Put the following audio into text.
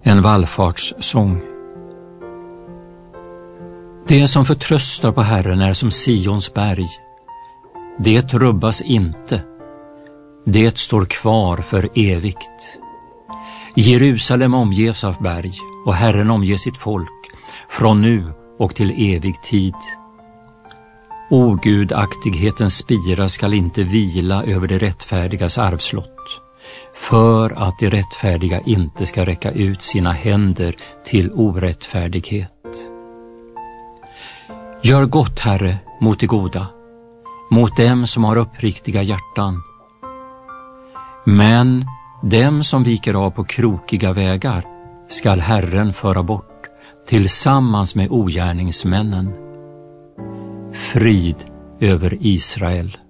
En vallfartssång. Det som förtröstar på Herren är som Sions berg. Det rubbas inte. Det står kvar för evigt. Jerusalem omges av berg och Herren omger sitt folk från nu och till evig tid. Ogudaktighetens spira skall inte vila över det rättfärdigas arvslott, för att de rättfärdiga inte ska räcka ut sina händer till orättfärdighet. Gör gott, Herre, mot de goda, mot dem som har uppriktiga hjärtan. Men dem som viker av på krokiga vägar skall Herren föra bort tillsammans med ogärningsmännen. Frid över Israel.